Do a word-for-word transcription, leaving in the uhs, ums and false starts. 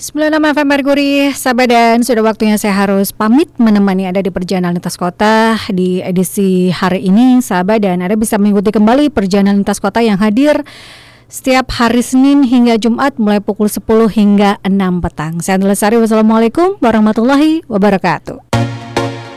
sembilan puluh enam F M Merkuri, sahabat, dan sudah waktunya saya harus pamit menemani Anda di perjalanan lintas kota di edisi hari ini, sahabat, dan Anda bisa mengikuti kembali perjalanan lintas kota yang hadir setiap hari Senin hingga Jumat mulai pukul sepuluh hingga enam petang. Saya Andi Lesari, wassalamualaikum warahmatullahi wabarakatuh.